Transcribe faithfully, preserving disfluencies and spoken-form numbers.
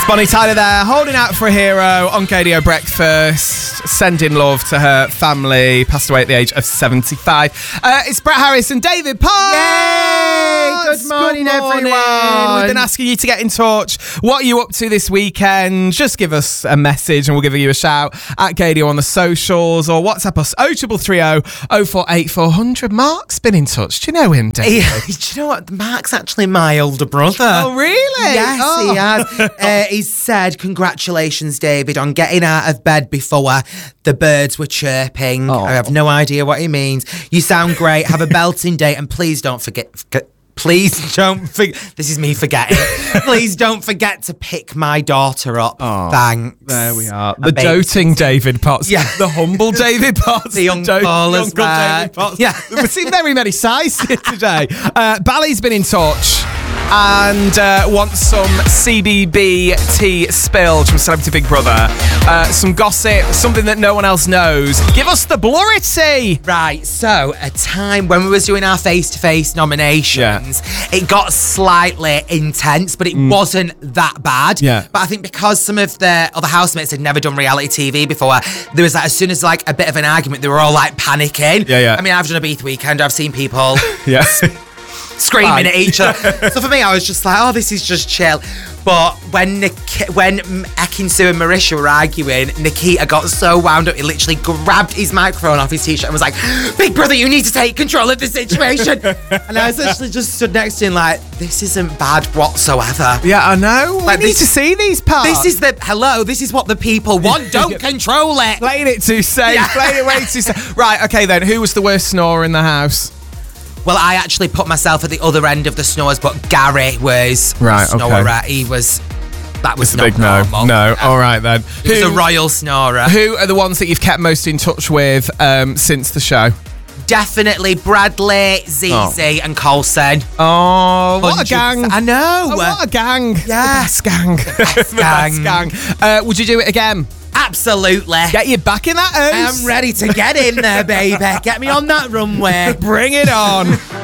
Bonnie Tyler there, holding out for a hero on K D O Breakfast, sending love to her family, passed away at the age of seventy-five. Uh, it's Brett Harris and David Potts. Yay! Good morning, Good morning, everyone. We've been asking you to get in touch. What are you up to this weekend? Just give us a message and we'll give you a shout at K D O on the socials, or WhatsApp us oh two three three oh oh four eight four hundred. Mark's been in touch. Do you know him, David? Yeah, do you know what? Mark's actually my older brother. Oh, really? Yes, Oh. he has. Uh, he said, congratulations, David, on getting out of bed before the birds were chirping. Oh. I have no idea what he means. You sound great. Have a belting day, and please don't forget... forget Please don't forget. This is me forgetting. Please don't forget to pick my daughter up. Oh, Thanks. There we are. The Amazing. doting David Potts. Yeah. The humble David Potts. The uncle doting as well. David Potts. Yeah. We've seen very many sides here today. Uh, Bally's been in touch and uh, wants some C B B tea spilled from Celebrity Big Brother. Uh, some gossip, something that no one else knows. Give us the blurry tea. Right, so a time when we was doing our face-to-face nominations, it got slightly intense, but it wasn't that bad. Yeah. But I think because some of the other housemates had never done reality T V before, there was like, as soon as like a bit of an argument, they were all like panicking. Yeah, yeah. I mean, I've done a Beath weekend, I've seen people Yeah. screaming Fine. at each other. So for me, I was just like, oh, this is just chill. But when Nik- when Ekin-Su and Marisha were arguing, Nikita got so wound up, he literally grabbed his microphone off his t-shirt and was like, Big Brother, you need to take control of the situation. And I was actually just stood next to him like, this isn't bad whatsoever. Yeah, I know. Like we need this- to see these parts. This is the, hello, this is what the people want. Don't control it. Playing it too safe. Yeah. Playing it way too safe. Right, okay then. Who was the worst snorer in the house? Well, I actually put myself at the other end of the snores, but Gary was Right, the snorer. okay. He was, that was It's a not big no. normal. No, all right then. He was Who- a royal snorer. Who are the ones that you've kept most in touch with um, since the show? Definitely Bradley, Z Z, Oh. and Coulson. Oh, what a Hundred gang. percent. I know. Oh, what a gang. Yeah. The best gang. The best gang. gang. Uh, would you do it again? Absolutely. Get you back in that house. I'm ready to get in there, baby. Get me on that runway. Bring it on.